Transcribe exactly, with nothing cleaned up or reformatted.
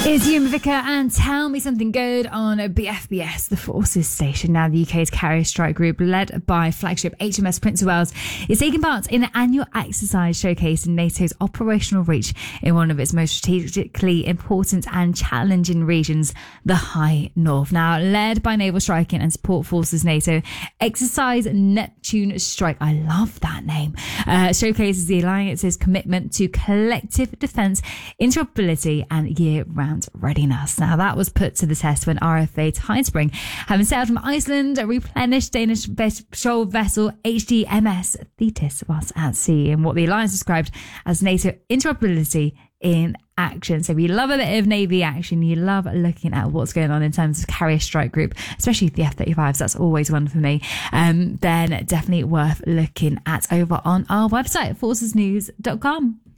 It's Ewan Vicker and Tell Me Something Good on B F B S, the Forces Station. Now, the U K's carrier strike group, led by flagship H M S Prince of Wales, is taking part in the annual exercise showcasing NATO's operational reach in one of its most strategically important and challenging regions, the High North. Now, led by Naval Striking and Support Forces NATO, Exercise Neptune Strike, I love that name, uh, showcases the alliance's commitment to collective defence, interoperability and year-round readiness. Now, that was put to the test when R F A Tidespring, having sailed from Iceland, replenished Danish patrol vessel H D M S Thetis whilst at sea in what the alliance described as NATO interoperability in action. So if you love a bit of Navy action, you love looking at what's going on in terms of carrier strike group, especially the F thirty-fives, that's always one for me, um, then definitely worth looking at over on our website, forces news dot com.